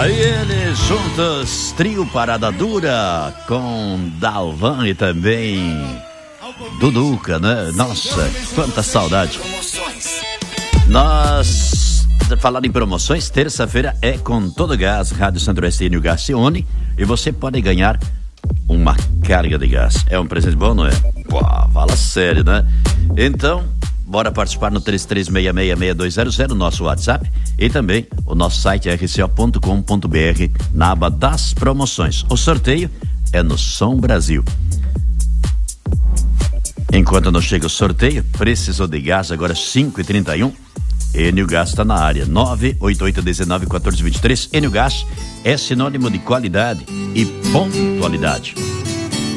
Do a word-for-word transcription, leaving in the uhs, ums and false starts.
Aí eles juntos, trio Parada Dura, com Dalvan e também Duduca, né? Nossa, quanta saudade. Nós, falando em promoções, terça-feira é com todo gás, Rádio Centro-Oeste e Gás se une, e você pode ganhar uma carga de gás. É um presente bom, não é? Pô, fala sério, né? Então, bora participar no três três seis seis, seis dois zero zero, nosso WhatsApp, e também o nosso site r c o ponto com ponto b r, na aba das promoções. O sorteio é no Som Brasil. Enquanto não chega o sorteio, precisou de gás, agora cinco e trinta e um. Enio Gás está na área, nove oito oito um nove um quatro dois três. Enio Gás é sinônimo de qualidade e pontualidade.